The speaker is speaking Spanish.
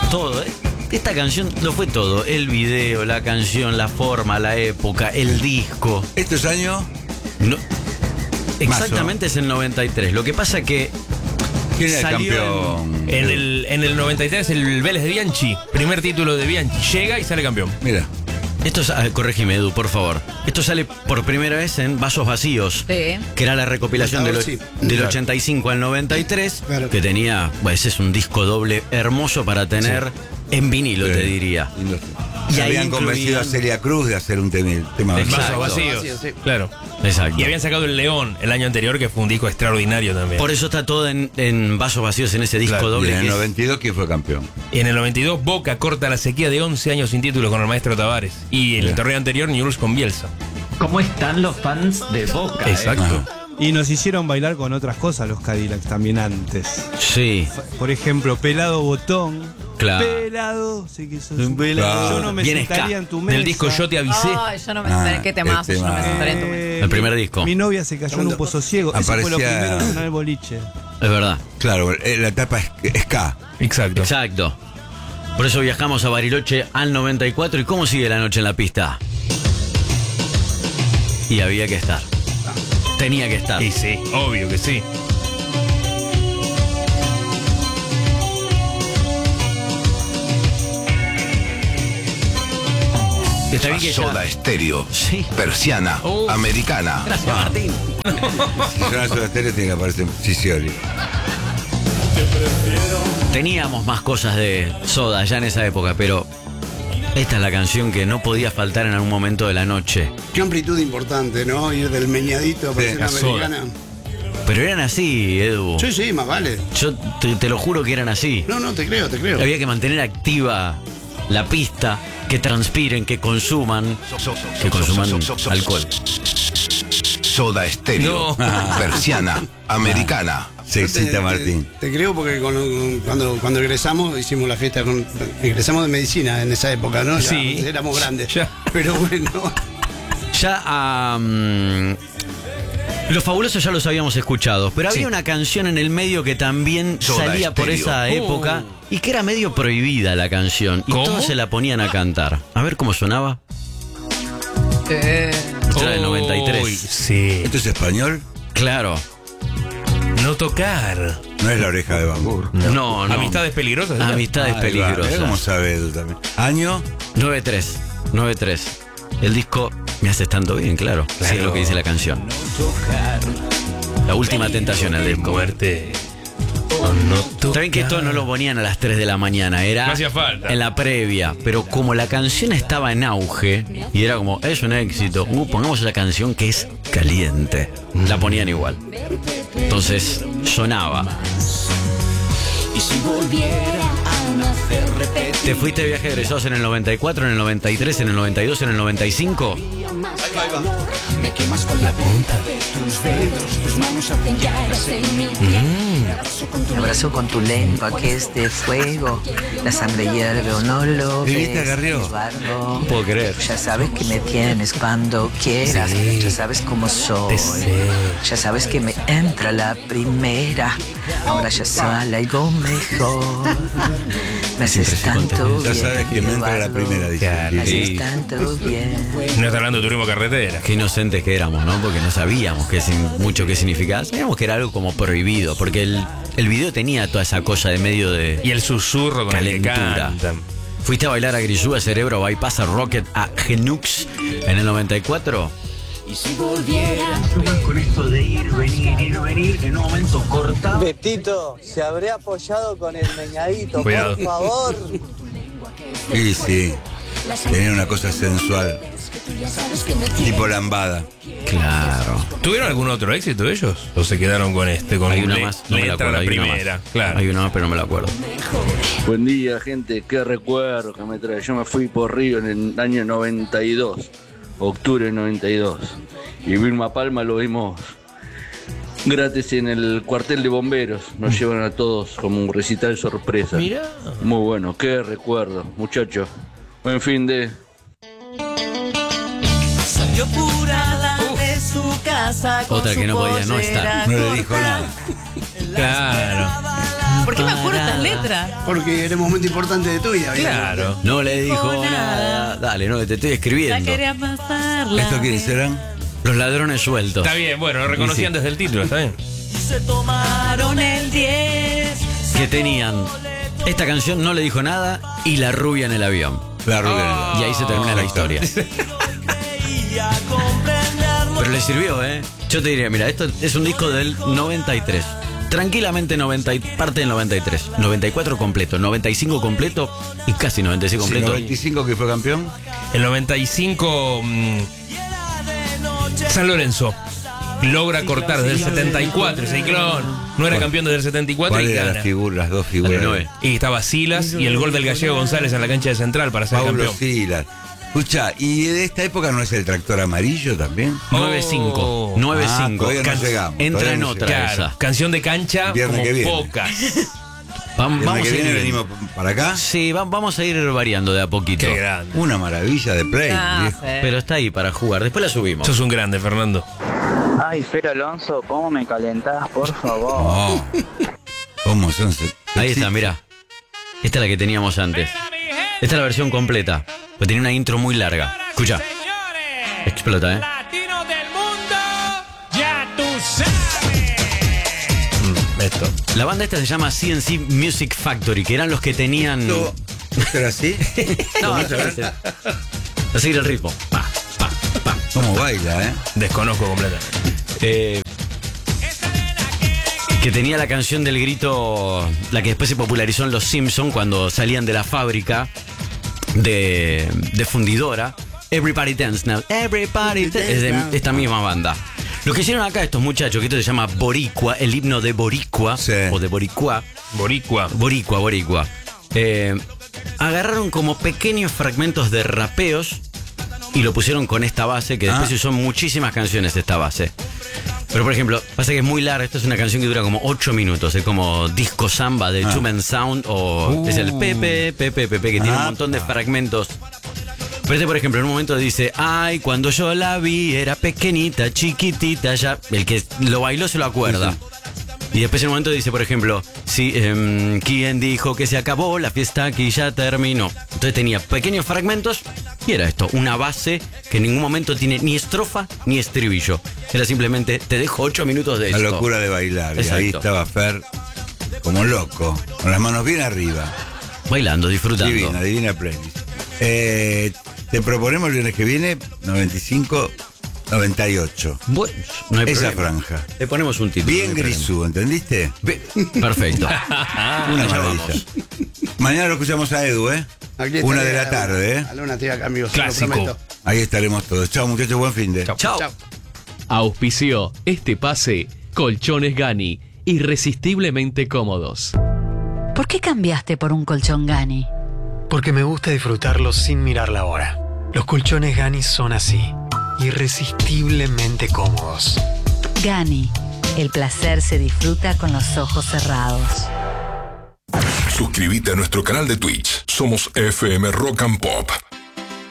Todo, ¿eh? Esta canción lo fue todo. El video, la canción, la forma, la época, el disco. ¿Estos años? No, exactamente es el 93. Lo que pasa que ¿quién era el salió campeón? En el 93 el Vélez de Bianchi, primer título de Bianchi, llega y sale campeón. Mira. Esto, corregime, Edu, por favor. Esto sale por primera vez en Vasos Vacíos, Sí. que era la recopilación del 85 al 93, Claro. que tenía, bueno, ese es un disco doble hermoso para tener en vinilo, te diría. Y Y ahí habían convencido a incluían- Celia Cruz de hacer un tema. Exacto. Vasos vacíos. Vacíos, sí. Claro. Exacto. Y habían sacado El León el año anterior, que fue un disco extraordinario también. Por eso está todo en Vasos Vacíos, en ese disco Claro. Y doble. en el que es- 92, ¿quién fue campeón? Y en el 92 Boca corta la sequía de 11 años sin título con el maestro Tavares. Y en el torneo anterior Newell's con Bielsa. ¿Cómo están los fans de Boca? Exacto. Y nos hicieron bailar con otras cosas los Cadillacs también antes. Sí, Por ejemplo, Pelado Botón. claro. Pelado, sé que sos un pelado. Yo no me Bien sentaría ska. en tu mesa. Del disco Yo te avisé. Ay, yo no me sentaré. ¿Qué temazo? Yo no me sentaré en tu mesa. El primer disco. Mi novia se cayó en un pozo ciego. Eso fue lo Aparecía- primero en sonar el boliche. Es verdad. Claro, la etapa es K. Exacto. Exacto. Por eso viajamos a Bariloche al 94. ¿Y cómo sigue la noche en la pista? Y había que estar. Tenía que estar. Y sí, obvio que sí. Está bien que ya- Soda Estéreo, Sí. Persiana, Americana. Gracias, Martín. Si suena Soda Stereo, tiene que aparecer Sicioli. Teníamos más cosas de Soda ya en esa época, pero esta es la canción que no podía faltar en algún momento de la noche. Qué amplitud importante, ¿no? Ir del meñadito a parecer a Soda. americana. Pero eran así, Edu. Sí, sí, más vale. Yo te lo juro que eran así. No, no, te creo, te creo. Había que mantener activa la pista, que transpiren, que consuman alcohol. Soda Estéreo, Persiana, Americana. Se excita Martín. Te creo porque cuando egresamos, hicimos la fiesta egresamos de medicina en esa época, ¿no? Ya Sí. éramos grandes. Ya. Pero bueno. Ya Los Fabulosos ya los habíamos escuchado, pero había una canción en el medio que también Soda salía por Stereo. esa época y que era medio prohibida la canción. Y ¿Cómo? todos se la ponían a cantar. A ver cómo sonaba. Esto era del 93. Uy, sí. ¿Esto es español? Claro. No tocar. No es La Oreja de Bambú. No, no. Amistades peligrosas. ¿no? Amistades Ahí va, mirá ¿cómo peligrosas. sabe Edu también? ¿Año? 93. 93. El disco Me haces tanto bien, claro. Sí, es lo que dice la canción. La última tentación, el disco. Muerte. O no tocar. Saben que esto no lo ponían a las 3 de la mañana, era No hacía falta. en la previa, pero como la canción estaba en auge y era como, es un éxito, pongamos la canción que es caliente, la ponían igual. Entonces sonaba. Y si volviera a nacer, repetir ¿Te fuiste de viaje de egresados en el 94, en el 93, en el 92, en el 95? más calor. Me quemas con la punta de tus dedos, tus manos apoyadas en mi piel. Me abrazo con tu Me abrazo con tu lengua que es de fuego. La sangre hierve o no lo ¿Viviste ves, a Garrió? Eduardo. No puedo creer. Ya sabes que me tienes cuando quieras. Ya sabes cómo soy. Ya sabes que me entra la primera. Ahora ya sale algo mejor. Me haces tanto Ya bien. sabes que me entra la Eduardo. primera, dice. Me haces Sí. tanto bien. No está hablando de turismo carretera. Qué inocentes que éramos, ¿no? Porque no sabíamos mucho qué significaba. Sabíamos que era algo como prohibido, porque el video tenía toda esa cosa de medio de Y el susurro con el que calentura. cantan. ¿Fuiste a bailar a Grisú, a Cerebro, a Bypass, a Rocket, a Genux en el 94? y si volviera. Con esto de ir, venir, en un momento cortado. Betito, se habré apoyado con el meñadito, Cuidado. por favor. Sí, sí. Tenía una cosa sensual, tipo lambada. Claro. ¿Tuvieron algún otro éxito ellos? ¿O se quedaron con este? Con Hay una le- más, no me la letra acuerdo. la Hay una primera. más. Claro. Hay una más, pero no me la acuerdo. Buen día, gente. Qué recuerdo que me trae. Yo me fui por Río en el año 92, octubre del 92. Y Vilma Palma lo vimos gratis en el cuartel de bomberos. Nos llevan a todos como un recital sorpresa. Mirá. Muy bueno, qué recuerdo, muchachos. Buen fin de... Salió apurada de su casa. Otra que no podía no estar. No le dijo nada. Claro. ¿Por qué me acuerdo estas letras? Porque era un momento importante de tu vida. Claro. No le dijo nada. Dale, no, te estoy escribiendo. La quería pasarla. ¿Esto quiénes serán? Los ladrones sueltos. Está bien, bueno, lo reconocían desde el título, está bien. Se tomaron el 10. Que tenían esta canción, No le dijo nada, y La rubia en el avión. La rubia. Y ahí se termina la historia. Pero le sirvió, ¿eh? Yo te diría, mira, esto es un disco del 93. Tranquilamente parte del 93. 94 completo, 95 completo y casi 96 Sí, completo. 95 que fue campeón. El 95, San Lorenzo logra cortar desde el 74 ese ciclón. No era campeón desde el 74 ¿Cuál y eran gana. las dos figuras? Y estaba Silas y el gol del Gallego González en la cancha de Central para ser Paulo campeón. Silas. Escucha, ¿y de esta época no es el tractor amarillo también? 9-5. 9-5. Todavía no llegamos. Entra todavía en no otra llegamos. Claro, esa. canción de cancha Viernes como que viene. pocas. Vamos ¿El a que viene ir venimos para acá? Sí, vamos a ir variando de a poquito. Qué grande. Una maravilla de play, viejo. Pero está ahí para jugar. Después la subimos. Sos un grande, Fernando. Ay, Fer Alonso, ¿cómo me calentás, por favor? Oh. ¿Cómo son? Ahí está, mirá. Esta es la que teníamos antes. Esta es la versión completa. Pues tenía una intro muy larga. Escucha. Explota, ¿eh? Latinos del mundo, ya tú sabes. Esto. La banda esta se llama CNC Music Factory, que eran los que tenían... ¿Esto era así? No, a seguir el ritmo. Pa, pa, pa. ¿Cómo baila, eh? Desconozco completamente. Que tenía la canción del grito, la que después se popularizó en Los Simpsons cuando salían de la fábrica de fundidora. Everybody Dance Now. Everybody Dance. Es de esta misma banda. Lo que hicieron acá estos muchachos, que esto se llama Boricua, el himno de Boricua, Sí. o de Boricua. Boricua. Boricua. Agarraron como pequeños fragmentos de rapeos y lo pusieron con esta base, que después se usó en muchísimas canciones esta base. Pero por ejemplo, pasa que es muy larga, esta es una canción que dura como 8 minutos, es como Disco Samba de Two Men Sound o es el Pepe, que tiene un montón de fragmentos. Pero este, por ejemplo, en un momento dice, ay, cuando yo la vi era pequeñita, chiquitita, ya, el que lo bailó se lo acuerda. Y después en un momento dice, por ejemplo, sí, ¿quién dijo que se acabó? La fiesta aquí ya terminó. Entonces tenía pequeños fragmentos y era esto, una base que en ningún momento tiene ni estrofa ni estribillo. Era simplemente, te dejo 8 minutos de La esto. locura de bailar. Y ahí Exacto. estaba Fer como loco, con las manos bien arriba. Bailando, disfrutando. Divina playlist. Te proponemos el viernes que viene, 95, 98. Bueno, no hay Esa problema. franja. Le ponemos un título. Bien no hay grisú, ¿entendiste? problema. Perfecto. Una allá maravilla. vamos. Mañana lo escuchamos a Edu, ¿eh? Aquí 1 de estaré la tarde, ¿eh? A la una estoy acá, amigos. se lo Clásico. prometo. Ahí estaremos todos. Chao, muchachos, buen fin de. Chao. Auspició este pase Colchones Gani, irresistiblemente cómodos. ¿Por qué cambiaste por un colchón Gani? Porque me gusta disfrutarlo sin mirar la hora. Los colchones Gani son así, irresistiblemente cómodos. Gani, el placer se disfruta con los ojos cerrados. Suscríbete a nuestro canal de Twitch. Somos FM Rock and Pop.